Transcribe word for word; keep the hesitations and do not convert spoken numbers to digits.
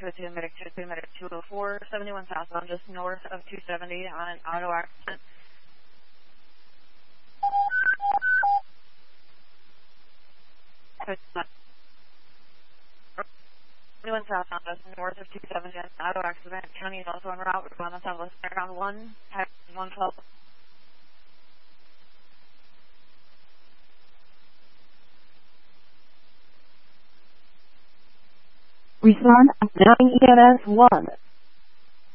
two oh two, medic two oh two, medic two oh four, seventy-one southbound, just north of two seventy on an auto accident. seventy-one southbound, just north of two seventy on an auto accident. County is also en route. We're on the southwest around one, one twelve. Return at nine E M S one.